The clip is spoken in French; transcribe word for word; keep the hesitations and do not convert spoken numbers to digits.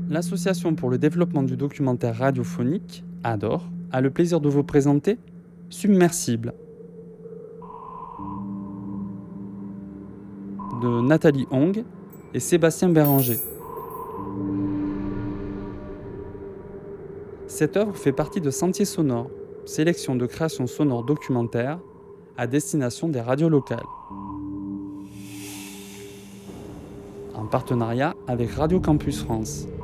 L'Association pour le développement du documentaire radiophonique, A D O R, a le plaisir de vous présenter Submersible de Nathalie Hong et Sébastien Béranger. Cette œuvre fait partie de Sentiers sonores, sélection de créations sonores documentaires à destination des radios locales, en partenariat avec Radio Campus France.